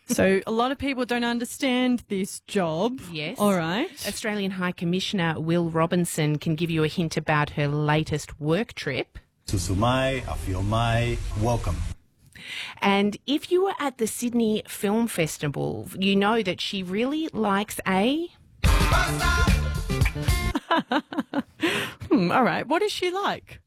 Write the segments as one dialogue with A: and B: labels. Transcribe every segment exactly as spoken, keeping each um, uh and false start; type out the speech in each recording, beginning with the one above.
A: So a lot of people don't understand this job.
B: Yes.
A: All right.
B: Australian High Commissioner Will Robinson can give you a hint about her latest work trip.
C: Susumai, Afiomai, welcome.
B: And if you were at the Sydney Film Festival, you know that she really likes a...
A: hmm, all right. What is she like?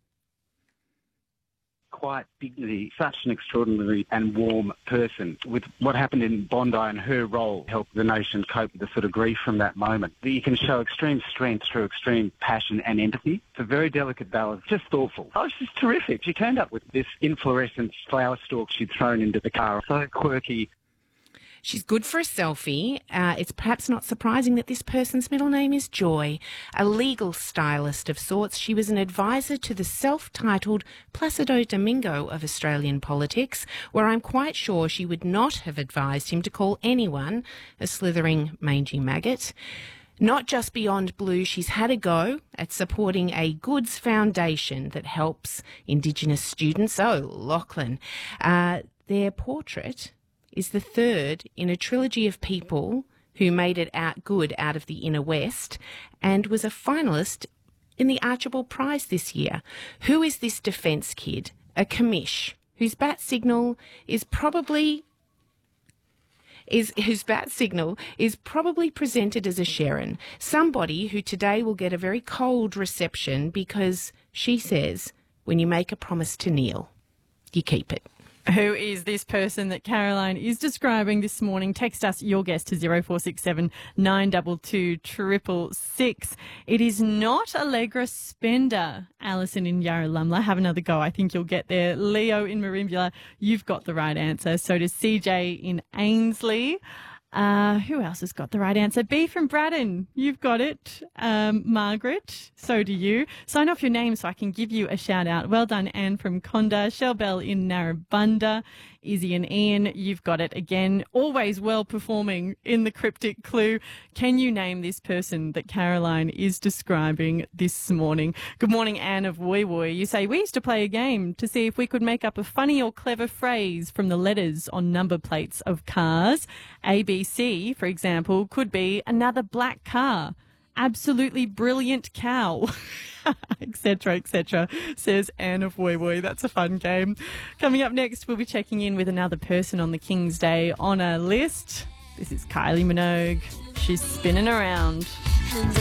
D: Quite dignity, such an extraordinary and warm person. With what happened in Bondi and her role helped the nation cope with the sort of grief from that moment. You can show extreme strength through extreme passion and empathy. It's a very delicate balance, just thoughtful. Oh, it's just terrific. She turned up with this inflorescent flower stalk she'd thrown into the car. So quirky.
B: She's good for a selfie. Uh, it's perhaps not surprising that this person's middle name is Joy, a legal stylist of sorts. She was an advisor to the self-titled Placido Domingo of Australian politics, where I'm quite sure she would not have advised him to call anyone a slithering, mangy maggot. Not just beyond blue, she's had a go at supporting a goods foundation that helps Indigenous students. Oh, Lachlan. Uh, their portrait is the third in a trilogy of people who made it out good out of the inner west and was a finalist in the Archibald Prize this year. Who is this defence kid? A commish whose bat signal is probably is whose bat signal is probably presented as a Sharon, somebody who today will get a very cold reception because she says, when you make a promise to kneel, you keep it.
A: Who is this person that Caroline is describing this morning? Text us your guess to zero four six seven nine two two triple six. It is not Allegra Spender. Alison in Yarralumla, have another go. I think you'll get there. Leo in Merimbula, you've got the right answer. So does C J in Ainsley. Uh, who else has got the right answer? B from Braddon. You've got it. Um, Margaret, so do you. Sign off your name so I can give you a shout out. Well done, Anne from Conda. Shell Bell in Narrabundah. Izzy and Ian, you've got it again. Always well performing in the cryptic clue. Can you name this person that Caroline is describing this morning? Good morning, Anne of Woy Woy. You say, we used to play a game to see if we could make up a funny or clever phrase from the letters on number plates of cars. A B C, for example, could be another black car. Absolutely brilliant cow, et cetera, et cetera, says Anne of Woy Woy. That's a fun game. Coming up next, we'll be checking in with another person on the King's Day honour list. This is Kylie Minogue. She's spinning around.